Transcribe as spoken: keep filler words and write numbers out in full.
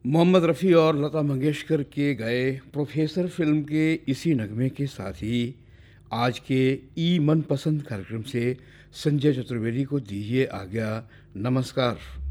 मोहम्मद रफ़ी और लता मंगेशकर के गाए प्रोफेसर फ़िल्म के इसी नगमे के साथ ही आज के ई मनपसंद कार्यक्रम से संजय चतुर्वेदी को दीजिए आज्ञा। नमस्कार।